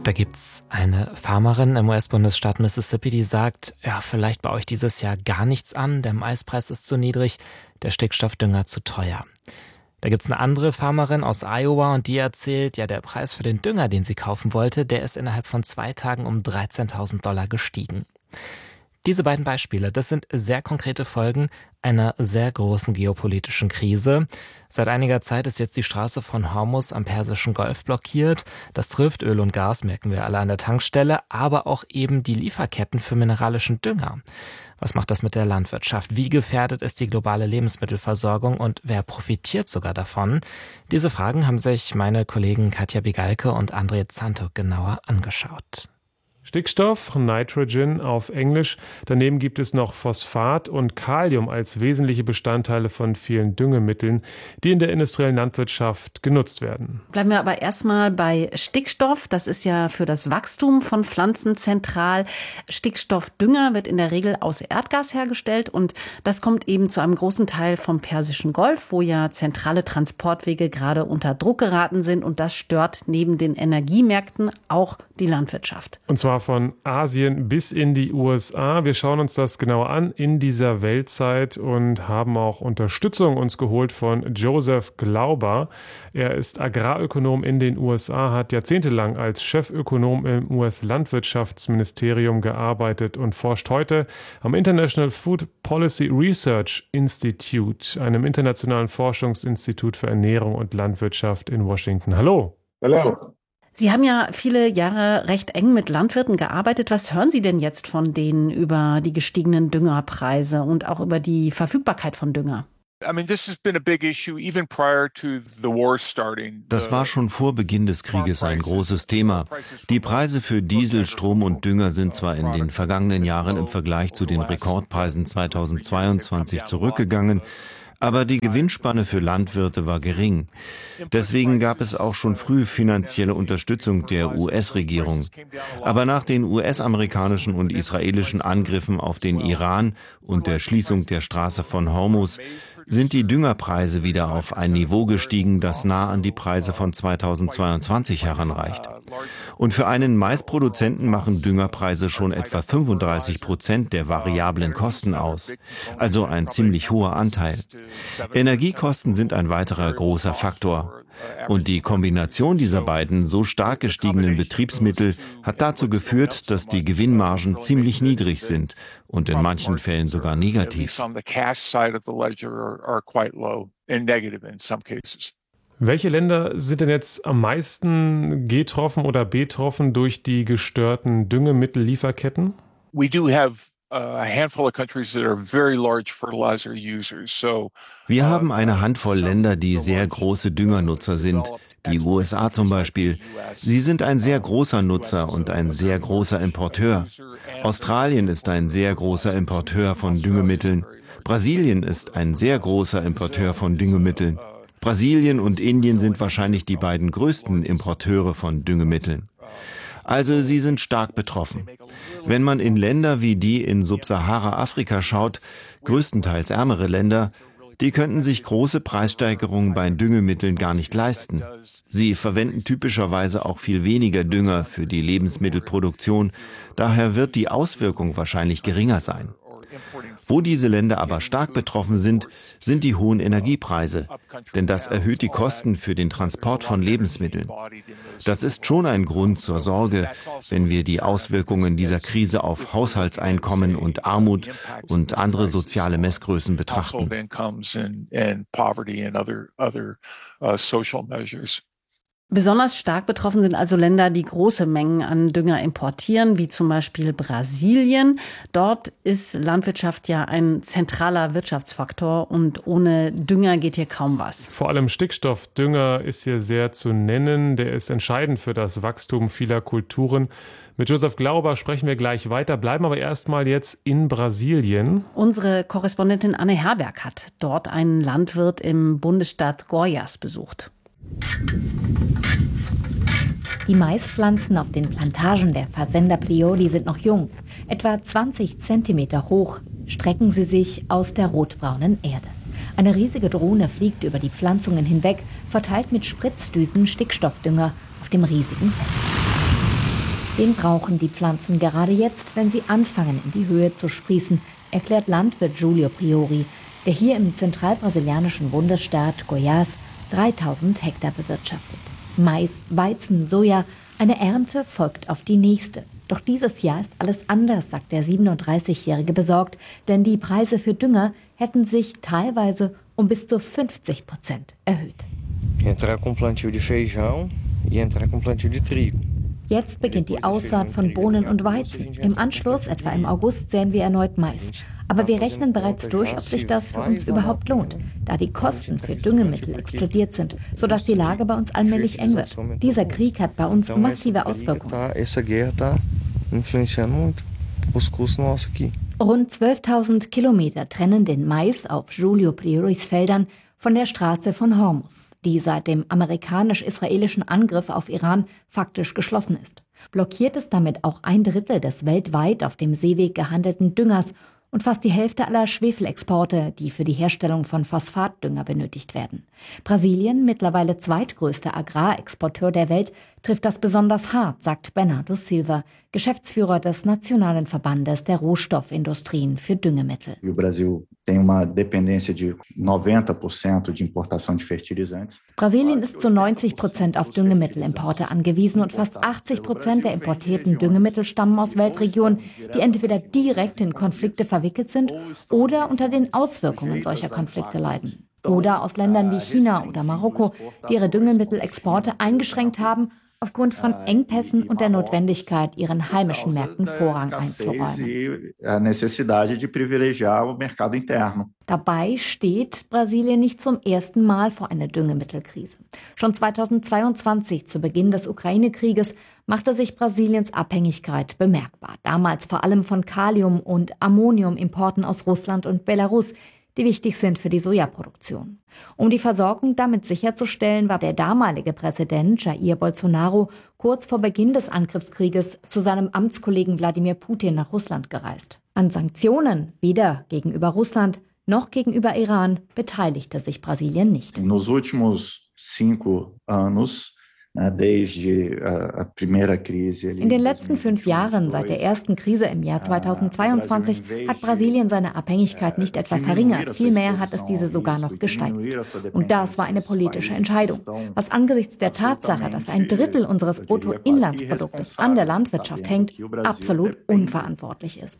Da gibt's eine Farmerin im US-Bundesstaat Mississippi, die sagt, ja, vielleicht baue ich dieses Jahr gar nichts an, der Maispreis ist zu niedrig, der Stickstoffdünger zu teuer. Da gibt's eine andere Farmerin aus Iowa und die erzählt, ja, der Preis für den Dünger, den sie kaufen wollte, der ist innerhalb von 2 Tagen um $13.000 gestiegen. Diese beiden Beispiele, das sind sehr konkrete Folgen einer sehr großen geopolitischen Krise. Seit einiger Zeit ist jetzt die Straße von Hormuz am Persischen Golf blockiert. Das trifft Öl und Gas, merken wir alle an der Tankstelle, aber auch eben die Lieferketten für mineralischen Dünger. Was macht das mit der Landwirtschaft? Wie gefährdet ist die globale Lebensmittelversorgung und wer profitiert sogar davon? Diese Fragen haben sich meine Kollegen Katja Bigalke und André Zantok genauer angeschaut. Stickstoff, Nitrogen auf Englisch. Daneben gibt es noch Phosphat und Kalium als wesentliche Bestandteile von vielen Düngemitteln, die in der industriellen Landwirtschaft genutzt werden. Bleiben wir aber erstmal bei Stickstoff. Das ist ja für das Wachstum von Pflanzen zentral. Stickstoffdünger wird in der Regel aus Erdgas hergestellt und das kommt eben zu einem großen Teil vom Persischen Golf, wo ja zentrale Transportwege gerade unter Druck geraten sind und das stört neben den Energiemärkten auch die Landwirtschaft. Und zwar von Asien bis in die USA. Wir schauen uns das genauer an in dieser Weltzeit und haben auch Unterstützung uns geholt von Joseph Glauber. Er ist Agrarökonom in den USA, hat jahrzehntelang als Chefökonom im US-Landwirtschaftsministerium gearbeitet und forscht heute am International Food Policy Research Institute, einem internationalen Forschungsinstitut für Ernährung und Landwirtschaft in Washington. Hallo. Hallo. Sie haben ja viele Jahre recht eng mit Landwirten gearbeitet. Was hören Sie denn jetzt von denen über die gestiegenen Düngerpreise und auch über die Verfügbarkeit von Dünger? Das war schon vor Beginn des Krieges ein großes Thema. Die Preise für Diesel, Strom und Dünger sind zwar in den vergangenen Jahren im Vergleich zu den Rekordpreisen 2022 zurückgegangen, aber die Gewinnspanne für Landwirte war gering. Deswegen gab es auch schon früh finanzielle Unterstützung der US-Regierung. Aber nach den US-amerikanischen und israelischen Angriffen auf den Iran und der Schließung der Straße von Hormuz sind die Düngerpreise wieder auf ein Niveau gestiegen, das nah an die Preise von 2022 heranreicht. Und für einen Maisproduzenten machen Düngerpreise schon etwa 35% der variablen Kosten aus. Also ein ziemlich hoher Anteil. Energiekosten sind ein weiterer großer Faktor. Und die Kombination dieser beiden so stark gestiegenen Betriebsmittel hat dazu geführt, dass die Gewinnmargen ziemlich niedrig sind und in manchen Fällen sogar negativ. Welche Länder sind denn jetzt am meisten getroffen oder betroffen durch die gestörten Düngemittellieferketten? Wir haben eine Handvoll Länder, die sehr große Düngernutzer sind. Die USA zum Beispiel. Sie sind ein sehr großer Nutzer und ein sehr großer Importeur. Australien ist ein sehr großer Importeur von Düngemitteln. Brasilien ist ein sehr großer Importeur von Düngemitteln. Brasilien und Indien sind wahrscheinlich die beiden größten Importeure von Düngemitteln. Also sie sind stark betroffen. Wenn man in Länder wie die in Subsahara-Afrika schaut, größtenteils ärmere Länder, die könnten sich große Preissteigerungen bei Düngemitteln gar nicht leisten. Sie verwenden typischerweise auch viel weniger Dünger für die Lebensmittelproduktion, daher wird die Auswirkung wahrscheinlich geringer sein. Wo diese Länder aber stark betroffen sind, sind die hohen Energiepreise, denn das erhöht die Kosten für den Transport von Lebensmitteln. Das ist schon ein Grund zur Sorge, wenn wir die Auswirkungen dieser Krise auf Haushaltseinkommen und Armut und andere soziale Messgrößen betrachten. Besonders stark betroffen sind also Länder, die große Mengen an Dünger importieren, wie zum Beispiel Brasilien. Dort ist Landwirtschaft ja ein zentraler Wirtschaftsfaktor und ohne Dünger geht hier kaum was. Vor allem Stickstoffdünger ist hier sehr zu nennen. Der ist entscheidend für das Wachstum vieler Kulturen. Mit Joseph Glauber sprechen wir gleich weiter, bleiben aber erstmal jetzt in Brasilien. Unsere Korrespondentin Anne Herberg hat dort einen Landwirt im Bundesstaat Goiás besucht. Die Maispflanzen auf den Plantagen der Fazenda Prioli sind noch jung. Etwa 20 Zentimeter hoch strecken sie sich aus der rotbraunen Erde. Eine riesige Drohne fliegt über die Pflanzungen hinweg, verteilt mit Spritzdüsen Stickstoffdünger auf dem riesigen Feld. Den brauchen die Pflanzen gerade jetzt, wenn sie anfangen, in die Höhe zu sprießen, erklärt Landwirt Julio Priori, der hier im zentralbrasilianischen Bundesstaat Goiás 3000 Hektar bewirtschaftet. Mais, Weizen, Soja, eine Ernte folgt auf die nächste. Doch dieses Jahr ist alles anders, sagt der 37-Jährige besorgt, denn die Preise für Dünger hätten sich teilweise um bis zu 50% erhöht. Entrar com plantio de feijão e entrar com plantio de trigo. Jetzt beginnt die Aussaat von Bohnen und Weizen. Im Anschluss, etwa im August, säen wir erneut Mais. Aber wir rechnen bereits durch, ob sich das für uns überhaupt lohnt, da die Kosten für Düngemittel explodiert sind, sodass die Lage bei uns allmählich eng wird. Dieser Krieg hat bei uns massive Auswirkungen. Rund 12.000 Kilometer trennen den Mais auf Julio Prioris Feldern von der Straße von Hormuz, die seit dem amerikanisch-israelischen Angriff auf Iran faktisch geschlossen ist. Blockiert ist damit auch 1/3 des weltweit auf dem Seeweg gehandelten Düngers und fast die Hälfte aller Schwefelexporte, die für die Herstellung von Phosphatdünger benötigt werden. Brasilien, mittlerweile zweitgrößter Agrarexporteur der Welt, trifft das besonders hart, sagt Bernardo Silva, Geschäftsführer des Nationalen Verbandes der Rohstoffindustrien für Düngemittel. Brasilien ist zu 90% auf Düngemittelimporte angewiesen und fast 80% der importierten Düngemittel stammen aus Weltregionen, die entweder direkt in Konflikte verwickelt sind oder unter den Auswirkungen solcher Konflikte leiden. Oder aus Ländern wie China oder Marokko, die ihre Düngemittelexporte eingeschränkt haben, aufgrund von Engpässen und der Notwendigkeit, ihren heimischen Märkten Vorrang einzuräumen. Dabei steht Brasilien nicht zum ersten Mal vor einer Düngemittelkrise. Schon 2022, zu Beginn des Ukraine-Krieges, machte sich Brasiliens Abhängigkeit bemerkbar. Damals vor allem von Kalium- und Ammoniumimporten aus Russland und Belarus, die wichtig sind für die Sojaproduktion. Um die Versorgung damit sicherzustellen, war der damalige Präsident Jair Bolsonaro kurz vor Beginn des Angriffskrieges zu seinem Amtskollegen Wladimir Putin nach Russland gereist. An Sanktionen, weder gegenüber Russland noch gegenüber Iran, beteiligte sich Brasilien nicht. Nos últimos 5 anos, In den letzten 5 Jahren, seit der ersten Krise im Jahr 2022, hat Brasilien seine Abhängigkeit nicht etwa verringert, vielmehr hat es diese sogar noch gesteigert. Und das war eine politische Entscheidung, was angesichts der Tatsache, dass 1/3 unseres Bruttoinlandsproduktes an der Landwirtschaft hängt, absolut unverantwortlich ist.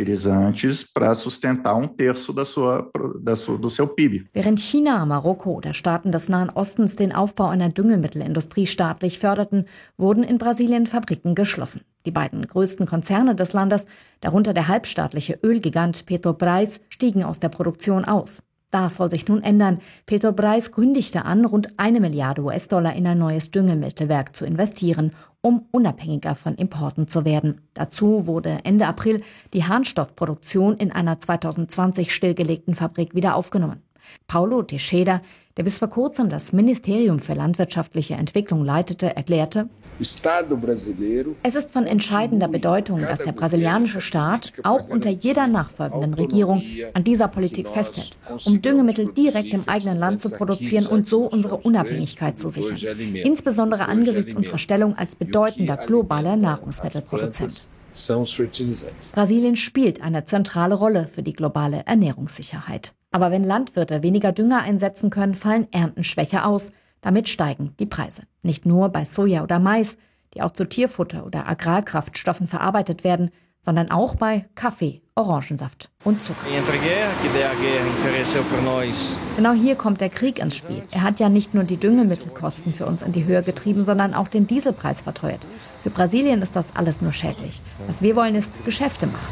Während China, Marokko oder Staaten des Nahen Ostens den Aufbau einer Düngemittelindustrie staatlich förderten, wurden in Brasilien Fabriken geschlossen. Die beiden größten Konzerne des Landes, darunter der halbstaatliche Ölgigant Petrobras, stiegen aus der Produktion aus. Das soll sich nun ändern. Petrobras kündigte an, rund 1 Milliarde US-Dollar in ein neues Düngemittelwerk zu investieren, um unabhängiger von Importen zu werden. Dazu wurde Ende April die Harnstoffproduktion in einer 2020 stillgelegten Fabrik wieder aufgenommen. Paulo Teixeira, der bis vor kurzem das Ministerium für landwirtschaftliche Entwicklung leitete, erklärte: Es ist von entscheidender Bedeutung, dass der brasilianische Staat auch unter jeder nachfolgenden Regierung an dieser Politik festhält, um Düngemittel direkt im eigenen Land zu produzieren und so unsere Unabhängigkeit zu sichern, insbesondere angesichts unserer Stellung als bedeutender globaler Nahrungsmittelproduzent. Brasilien spielt eine zentrale Rolle für die globale Ernährungssicherheit. Aber wenn Landwirte weniger Dünger einsetzen können, fallen Ernten schwächer aus. Damit steigen die Preise. Nicht nur bei Soja oder Mais, die auch zu Tierfutter oder Agrarkraftstoffen verarbeitet werden, sondern auch bei Kaffee, Orangensaft und Zucker. Genau hier kommt der Krieg ins Spiel. Er hat ja nicht nur die Düngemittelkosten für uns in die Höhe getrieben, sondern auch den Dieselpreis verteuert. Für Brasilien ist das alles nur schädlich. Was wir wollen, ist Geschäfte machen.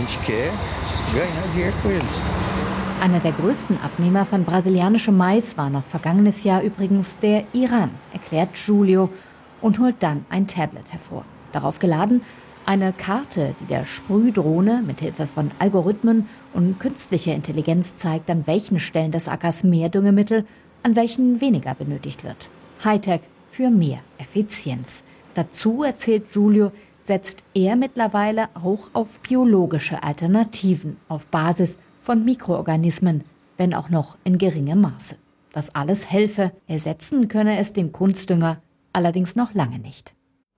Einer der größten Abnehmer von brasilianischem Mais war noch vergangenes Jahr übrigens der Iran, erklärt Julio und holt dann ein Tablet hervor. Darauf geladen eine Karte, die der Sprühdrohne mithilfe von Algorithmen und künstlicher Intelligenz zeigt, an welchen Stellen des Ackers mehr Düngemittel, an welchen weniger benötigt wird. Hightech für mehr Effizienz. Dazu, erzählt Julio, setzt er mittlerweile auch auf biologische Alternativen auf Basis von Mikroorganismen, wenn auch noch in geringem Maße. Das alles helfe, ersetzen könne es den Kunstdünger allerdings noch lange nicht.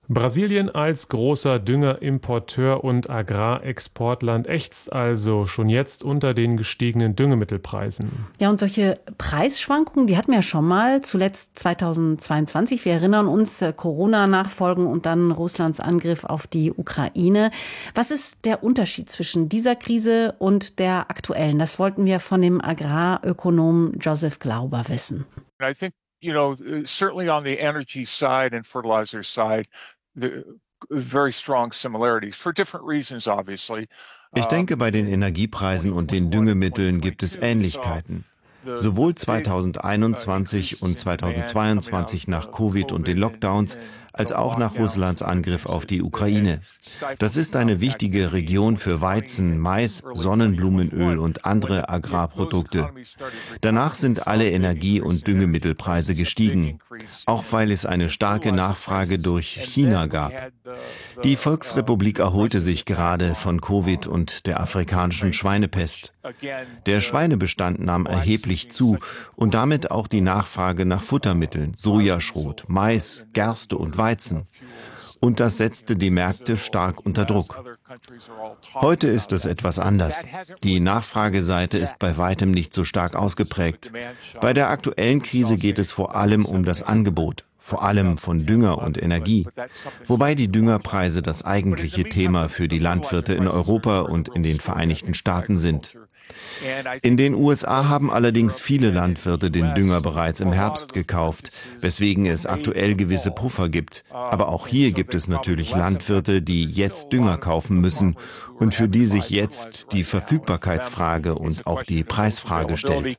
Brasilien als großer Düngerimporteur und Agrarexportland ächzt also schon jetzt unter den gestiegenen Düngemittelpreisen. Ja, und solche Preisschwankungen, die hatten wir ja schon mal, zuletzt 2022. Wir erinnern uns, Corona-Nachfolgen und dann Russlands Angriff auf die Ukraine. Was ist der Unterschied zwischen dieser Krise und der aktuellen? Das wollten wir von dem Agrarökonom Joseph Glauber wissen. I think, certainly on the energy side and fertilizer side, the very strong similarities for different reasons, obviously. Ich denke, bei den Energiepreisen und den Düngemitteln gibt es Ähnlichkeiten. Sowohl 2021 und 2022 nach Covid und den Lockdowns, als auch nach Russlands Angriff auf die Ukraine. Das ist eine wichtige Region für Weizen, Mais, Sonnenblumenöl und andere Agrarprodukte. Danach sind alle Energie- und Düngemittelpreise gestiegen, auch weil es eine starke Nachfrage durch China gab. Die Volksrepublik erholte sich gerade von Covid und der afrikanischen Schweinepest. Der Schweinebestand nahm erheblich zu und damit auch die Nachfrage nach Futtermitteln, Sojaschrot, Mais, Gerste und Weizen. Und das setzte die Märkte stark unter Druck. Heute ist es etwas anders. Die Nachfrageseite ist bei weitem nicht so stark ausgeprägt. Bei der aktuellen Krise geht es vor allem um das Angebot, vor allem von Dünger und Energie, wobei die Düngerpreise das eigentliche Thema für die Landwirte in Europa und in den Vereinigten Staaten sind. In den USA haben allerdings viele Landwirte den Dünger bereits im Herbst gekauft, weswegen es aktuell gewisse Puffer gibt. Aber auch hier gibt es natürlich Landwirte, die jetzt Dünger kaufen müssen und für die sich jetzt die Verfügbarkeitsfrage und auch die Preisfrage stellt.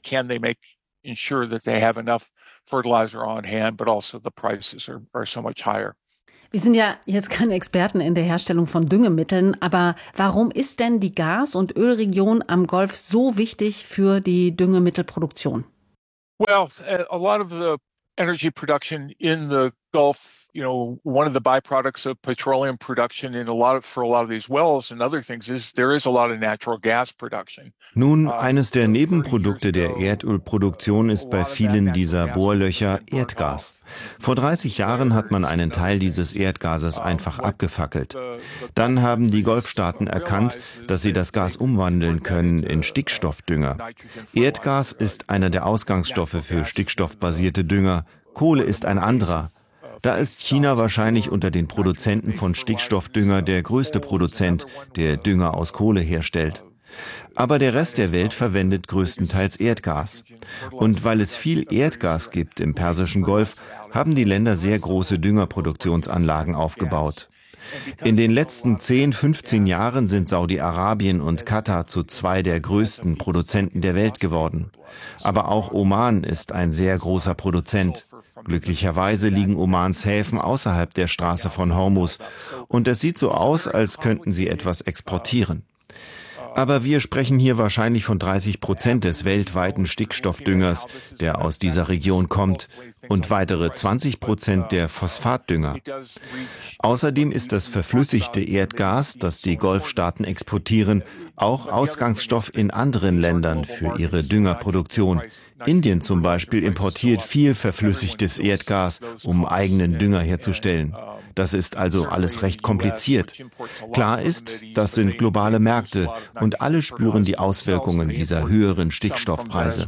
Wir sind ja jetzt keine Experten in der Herstellung von Düngemitteln, aber warum ist denn die Gas- und Ölregion am Golf so wichtig für die Düngemittelproduktion? Well, a lot of the energy production in the Gulf, one of the byproducts of petroleum production for a lot of these wells and other things is there is a lot of natural gas production. Nun, eines der Nebenprodukte der Erdölproduktion ist bei vielen dieser Bohrlöcher Erdgas. Vor 30 Jahren hat man einen Teil dieses Erdgases einfach abgefackelt. Dann haben die Golfstaaten erkannt, dass sie das Gas umwandeln können in Stickstoffdünger. Erdgas ist einer der Ausgangsstoffe für stickstoffbasierte Dünger. Kohle ist ein anderer. Da ist China wahrscheinlich unter den Produzenten von Stickstoffdünger der größte Produzent, der Dünger aus Kohle herstellt. Aber der Rest der Welt verwendet größtenteils Erdgas. Und weil es viel Erdgas gibt im Persischen Golf, haben die Länder sehr große Düngerproduktionsanlagen aufgebaut. In den letzten 10, 15 Jahren sind Saudi-Arabien und Katar zu zwei der größten Produzenten der Welt geworden. Aber auch Oman ist ein sehr großer Produzent. Glücklicherweise liegen Omans Häfen außerhalb der Straße von Hormuz und es sieht so aus, als könnten sie etwas exportieren. Aber wir sprechen hier wahrscheinlich von 30% des weltweiten Stickstoffdüngers, der aus dieser Region kommt, und weitere 20% der Phosphatdünger. Außerdem ist das verflüssigte Erdgas, das die Golfstaaten exportieren, auch Ausgangsstoff in anderen Ländern für ihre Düngerproduktion. Indien zum Beispiel importiert viel verflüssigtes Erdgas, um eigenen Dünger herzustellen. Das ist also alles recht kompliziert. Klar ist, das sind globale Märkte und alle spüren die Auswirkungen dieser höheren Stickstoffpreise.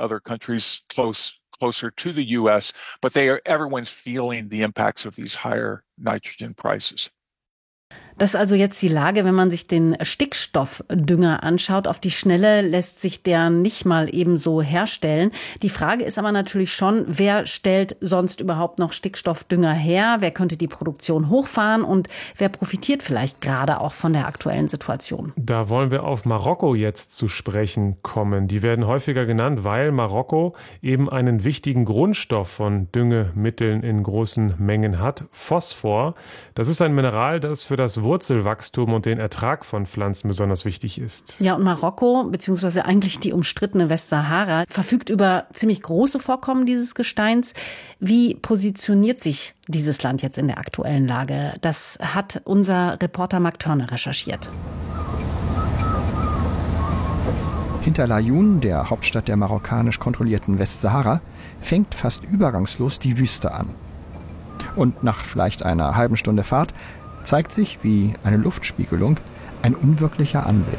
Closer to the US, but everyone's feeling the impacts of these higher nitrogen prices. Das ist also jetzt die Lage, wenn man sich den Stickstoffdünger anschaut. Auf die Schnelle lässt sich der nicht mal ebenso herstellen. Die Frage ist aber natürlich schon, wer stellt sonst überhaupt noch Stickstoffdünger her? Wer könnte die Produktion hochfahren und wer profitiert vielleicht gerade auch von der aktuellen Situation? Da wollen wir auf Marokko jetzt zu sprechen kommen. Die werden häufiger genannt, weil Marokko eben einen wichtigen Grundstoff von Düngemitteln in großen Mengen hat, Phosphor. Das ist ein Mineral, das für das Wurzelwachstum und den Ertrag von Pflanzen besonders wichtig ist. Ja, und Marokko, beziehungsweise eigentlich die umstrittene Westsahara, verfügt über ziemlich große Vorkommen dieses Gesteins. Wie positioniert sich dieses Land jetzt in der aktuellen Lage? Das hat unser Reporter Mark Turner recherchiert. Hinter Laayoune, der Hauptstadt der marokkanisch kontrollierten Westsahara, fängt fast übergangslos die Wüste an. Und nach vielleicht einer halben Stunde Fahrt zeigt sich, wie eine Luftspiegelung, ein unwirklicher Anblick.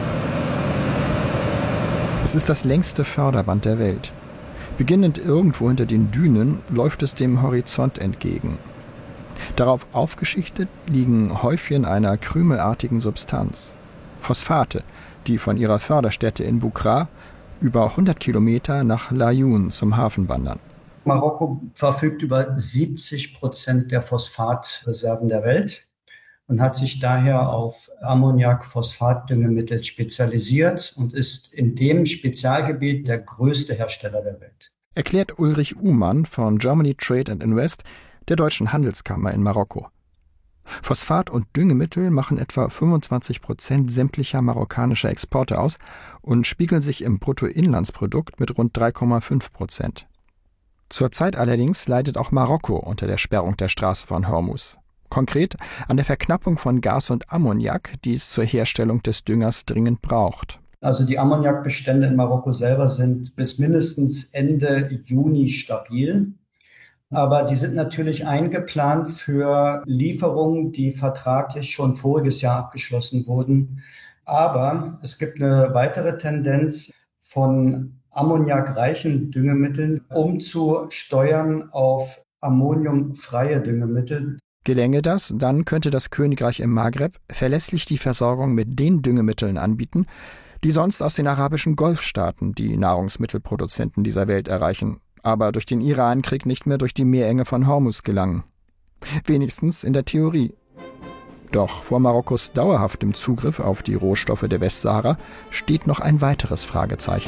Es ist das längste Förderband der Welt. Beginnend irgendwo hinter den Dünen läuft es dem Horizont entgegen. Darauf aufgeschichtet liegen Häufchen einer krümelartigen Substanz. Phosphate, die von ihrer Förderstätte in Bukra über 100 Kilometer nach Laayoune zum Hafen wandern. Marokko verfügt über 70% der Phosphatreserven der Welt und hat sich daher auf Ammoniak-Phosphat-Düngemittel spezialisiert und ist in dem Spezialgebiet der größte Hersteller der Welt. Erklärt Ulrich Uhmann von Germany Trade and Invest, der Deutschen Handelskammer in Marokko. Phosphat- und Düngemittel machen etwa 25% sämtlicher marokkanischer Exporte aus und spiegeln sich im Bruttoinlandsprodukt mit rund 3,5%. Zurzeit allerdings leidet auch Marokko unter der Sperrung der Straße von Hormuz. Konkret an der Verknappung von Gas und Ammoniak, die es zur Herstellung des Düngers dringend braucht. Also die Ammoniakbestände in Marokko selber sind bis mindestens Ende Juni stabil. Aber die sind natürlich eingeplant für Lieferungen, die vertraglich schon voriges Jahr abgeschlossen wurden. Aber es gibt eine weitere Tendenz von ammoniakreichen Düngemitteln umzusteuern auf ammoniumfreie Düngemittel. Gelänge das, dann könnte das Königreich im Maghreb verlässlich die Versorgung mit den Düngemitteln anbieten, die sonst aus den arabischen Golfstaaten die Nahrungsmittelproduzenten dieser Welt erreichen, aber durch den Irankrieg nicht mehr durch die Meerenge von Hormuz gelangen. Wenigstens in der Theorie. Doch vor Marokkos dauerhaftem Zugriff auf die Rohstoffe der Westsahara steht noch ein weiteres Fragezeichen.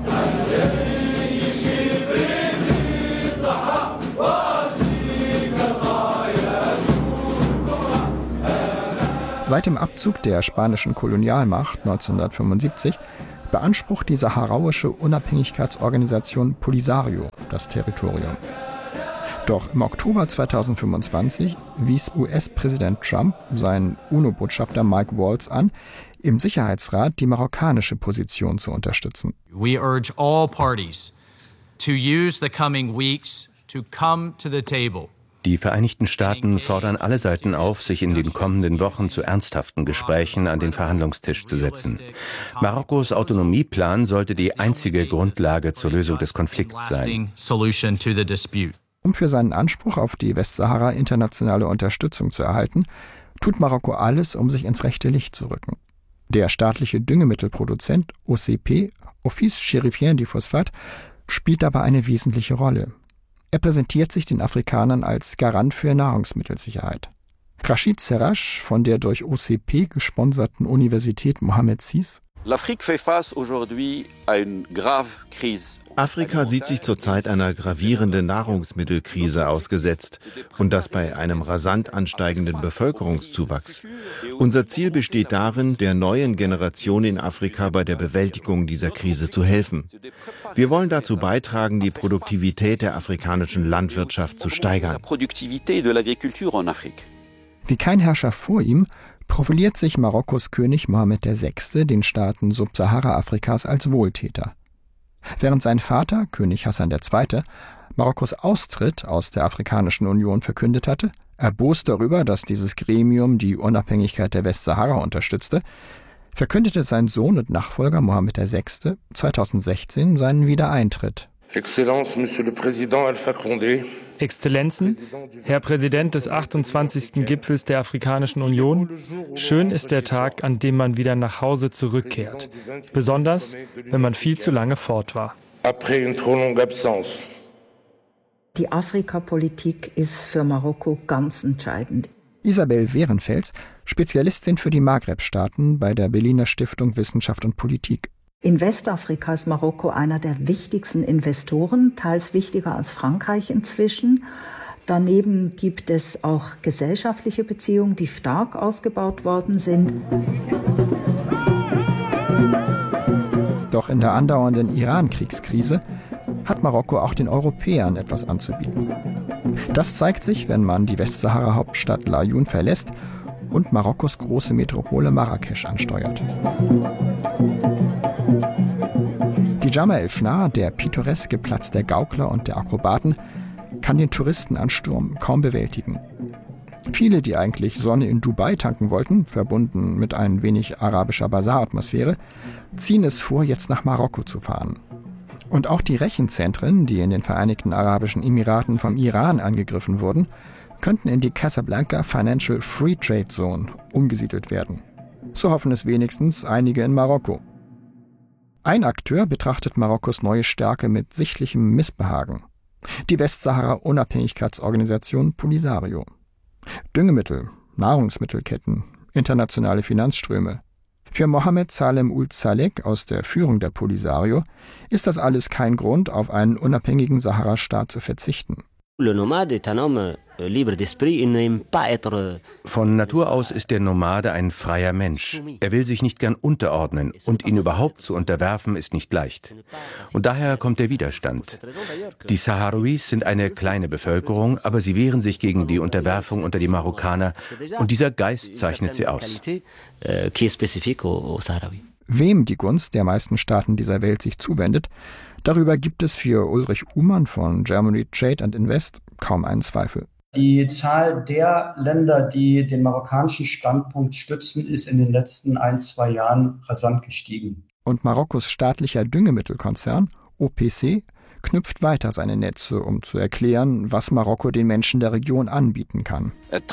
Seit dem Abzug der spanischen Kolonialmacht 1975 beansprucht die saharauische Unabhängigkeitsorganisation Polisario das Territorium. Doch im Oktober 2025 wies US-Präsident Trump seinen UNO-Botschafter Mike Waltz an, im Sicherheitsrat die marokkanische Position zu unterstützen. We urge all parties to use the coming weeks to come to the table. Die Vereinigten Staaten fordern alle Seiten auf, sich in den kommenden Wochen zu ernsthaften Gesprächen an den Verhandlungstisch zu setzen. Marokkos Autonomieplan sollte die einzige Grundlage zur Lösung des Konflikts sein. Um für seinen Anspruch auf die Westsahara internationale Unterstützung zu erhalten, tut Marokko alles, um sich ins rechte Licht zu rücken. Der staatliche Düngemittelproduzent OCP, Office Chérifien du Phosphate, spielt dabei eine wesentliche Rolle. Er präsentiert sich den Afrikanern als Garant für Nahrungsmittelsicherheit. Rachid Serrache von der durch OCP gesponserten Universität Mohammed VI: Afrika sieht sich zurzeit einer gravierenden Nahrungsmittelkrise ausgesetzt, und das bei einem rasant ansteigenden Bevölkerungszuwachs. Unser Ziel besteht darin, der neuen Generation in Afrika bei der Bewältigung dieser Krise zu helfen. Wir wollen dazu beitragen, die Produktivität der afrikanischen Landwirtschaft zu steigern. Wie kein Herrscher vor ihm profiliert sich Marokkos König Mohammed VI. Den Staaten Subsahara-Afrikas als Wohltäter. Während sein Vater, König Hassan II., Marokkos Austritt aus der Afrikanischen Union verkündet hatte, erbost darüber, dass dieses Gremium die Unabhängigkeit der Westsahara unterstützte, verkündete sein Sohn und Nachfolger Mohammed VI. 2016 seinen Wiedereintritt. Exzellenzen, Herr Präsident des 28. Gipfels der Afrikanischen Union, schön ist der Tag, an dem man wieder nach Hause zurückkehrt, besonders wenn man viel zu lange fort war. Die Afrikapolitik ist für Marokko ganz entscheidend. Isabel Wehrenfels, Spezialistin für die Maghreb-Staaten bei der Berliner Stiftung Wissenschaft und Politik. In Westafrika ist Marokko einer der wichtigsten Investoren, teils wichtiger als Frankreich inzwischen. Daneben gibt es auch gesellschaftliche Beziehungen, die stark ausgebaut worden sind. Doch in der andauernden Iran-Kriegskrise hat Marokko auch den Europäern etwas anzubieten. Das zeigt sich, wenn man die Westsahara-Hauptstadt Laayoune verlässt und Marokkos große Metropole Marrakesch ansteuert. Die Djama el Fna, der pittoreske Platz der Gaukler und der Akrobaten, kann den Touristenansturm kaum bewältigen. Viele, die eigentlich Sonne in Dubai tanken wollten, verbunden mit ein wenig arabischer Basar-Atmosphäre, ziehen es vor, jetzt nach Marokko zu fahren. Und auch die Rechenzentren, die in den Vereinigten Arabischen Emiraten vom Iran angegriffen wurden, könnten in die Casablanca Financial Free Trade Zone umgesiedelt werden. So hoffen es wenigstens einige in Marokko. Ein Akteur betrachtet Marokkos neue Stärke mit sichtlichem Missbehagen. Die Westsahara-Unabhängigkeitsorganisation Polisario. Düngemittel, Nahrungsmittelketten, internationale Finanzströme. Für Mohammed Salem Ould-Salek aus der Führung der Polisario ist das alles kein Grund, auf einen unabhängigen Sahara-Staat zu verzichten. Von Natur aus ist der Nomade ein freier Mensch. Er will sich nicht gern unterordnen und ihn überhaupt zu unterwerfen ist nicht leicht. Und daher kommt der Widerstand. Die Saharawis sind eine kleine Bevölkerung, aber sie wehren sich gegen die Unterwerfung unter die Marokkaner und dieser Geist zeichnet sie aus. Wem die Gunst der meisten Staaten dieser Welt sich zuwendet, darüber gibt es für Ulrich Uhmann von Germany Trade and Invest kaum einen Zweifel. Die Zahl der Länder, die den marokkanischen Standpunkt stützen, ist in den letzten 1-2 Jahren rasant gestiegen. Und Marokkos staatlicher Düngemittelkonzern, OPC, knüpft weiter seine Netze, um zu erklären, was Marokko den Menschen der Region anbieten kann.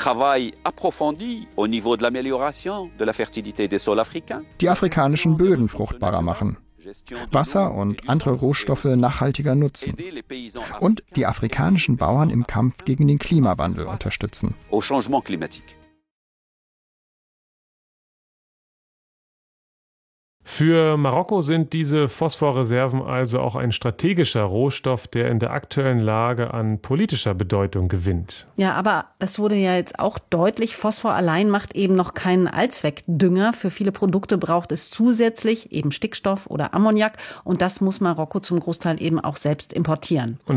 Die afrikanischen Böden fruchtbarer machen, Wasser und andere Rohstoffe nachhaltiger nutzen und die afrikanischen Bauern im Kampf gegen den Klimawandel unterstützen. Für Marokko sind diese Phosphorreserven also auch ein strategischer Rohstoff, der in der aktuellen Lage an politischer Bedeutung gewinnt. Ja, aber es wurde ja jetzt auch deutlich, Phosphor allein macht eben noch keinen Allzweckdünger. Für viele Produkte braucht es zusätzlich eben Stickstoff oder Ammoniak und das muss Marokko zum Großteil eben auch selbst importieren.